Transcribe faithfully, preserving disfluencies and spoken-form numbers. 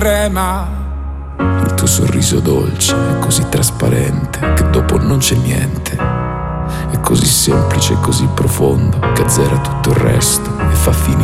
Prema. Il tuo sorriso dolce è così trasparente che dopo non c'è niente. È così semplice e così profondo che azzera tutto il resto e fa finire